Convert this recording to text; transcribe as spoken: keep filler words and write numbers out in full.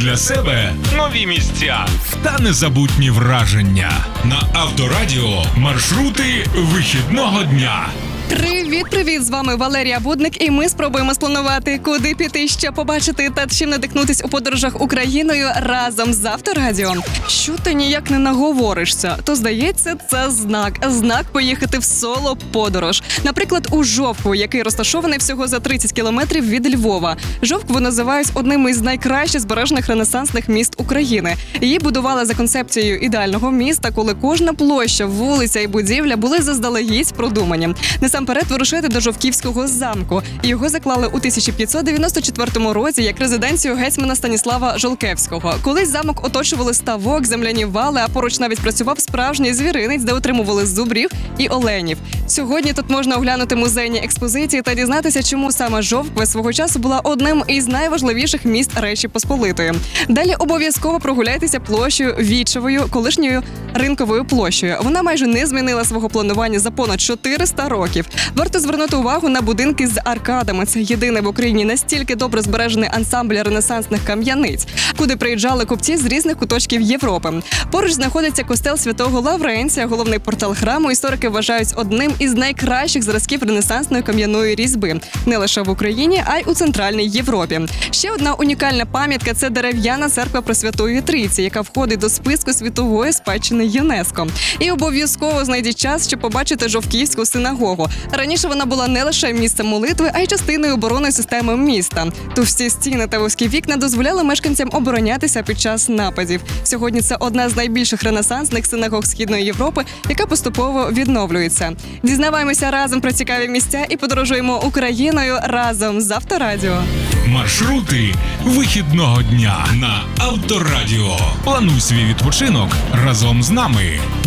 для себе нові місця та незабутні враження. На Авторадіо маршрути вихідного дня. Привіт-привіт! З вами Валерія Будник, і ми спробуємо спланувати, куди піти, що побачити та чим надихнутись у подорожах Україною разом з Авторадіо. Що ти ніяк не наговоришся, то, здається, це знак. Знак поїхати в соло-подорож. Наприклад, у Жовкву, який розташований всього за тридцять кілометрів від Львова. Жовкву називають одним із найкращих збережених ренесансних міст України. Її будували за концепцією ідеального міста, коли кожна площа, вулиця і будівля були заздалегідь продумані. Насамперед вирушити до Жовківського замку. Його заклали у тисяча п'ятсот дев'яносто четвертому році як резиденцію гетьмана Станіслава Жолкевського. Колись замок оточували ставок, земляні вали, а поруч навіть працював справжній звіринець, де отримували зубрів і оленів. Сьогодні тут можна оглянути музейні експозиції та дізнатися, чому саме Жовква свого часу була одним із найважливіших міст Речі Посполитої. Далі обов'язково прогуляйтеся площею Вічевою, колишньою Ринковою площею. Вона майже не змінила свого планування за понад чотириста років. Варто звернути увагу на будинки з аркадами. Це єдиний в Україні настільки добре збережений ансамбль ренесансних кам'яниць, куди приїжджали купці з різних куточків Європи. Поруч знаходиться костел Святого Лавренція, головний портал храму. Історики вважають одним із найкращих зразків ренесансної кам'яної різьби. Не лише в Україні, а й у Центральній Європі. Ще одна унікальна пам'ятка – це дерев'яна церква Пресвятої Трійці, яка входить до списку світової спадщини ЮНЕСКО. І обов'язково знайдіть час, щоб побачити Жовківську синагогу. Раніше вона була не лише місцем молитви, а й частиною оборонної системи міста. Товсті стіни та вузькі вікна дозволяли мешканцям оборонятися під час нападів. Сьогодні це одна з найбільших ренесансних синагог Східної Європи, яка поступово відновлюється. Дізнаваємося разом про цікаві місця і подорожуємо Україною разом з Авторадіо. Маршрути вихідного дня на Авторадіо. Плануй свій відпочинок разом з нами.